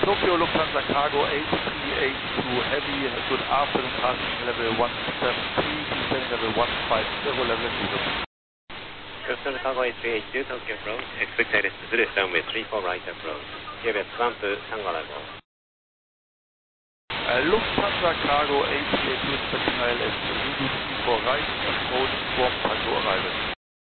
Tokyo Lufthansa Cargo 8382 Heavy, good afternoon, passing level 173, descending level 150, level 0. Lufthansa Cargo 8382 Tokyo approach, expect direct through runway 34 right approach. TBS 1 to Tango level. Lufthansa Cargo 8382 expecting ILS 34 right approach from Tango arrival.